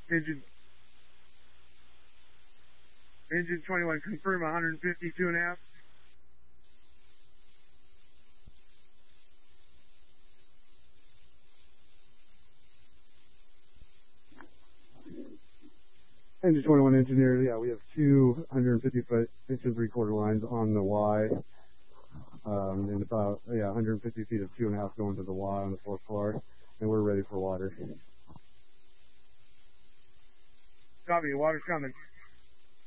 Engine 21, confirm 152.5. Engine 21 engineer, yeah, we have 250-foot inch and 3/4 lines on the Y, and about 150 feet of 2.5 going to the Y on the 4th floor, and we're ready for water. Copy, water's coming.